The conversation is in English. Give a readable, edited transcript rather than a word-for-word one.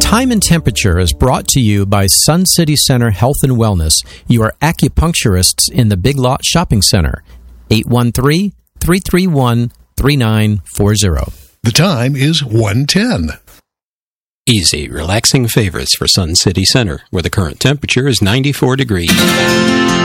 Time and Temperature is brought to you by Sun City Center Health and Wellness, your acupuncturists in the Big Lot Shopping Center. 813-331-3940. The time is 1:10. Easy, relaxing favorites for Sun City Center, where the current temperature is 94 degrees.